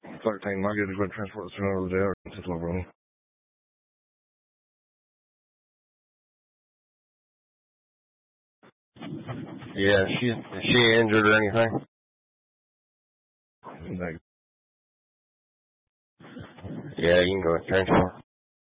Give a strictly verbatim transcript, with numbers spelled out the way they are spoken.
thirteen, my good is going to transport this over to the jail. It's just over on. Yeah, she is she injured or anything? Like, Yeah, you can go and transport.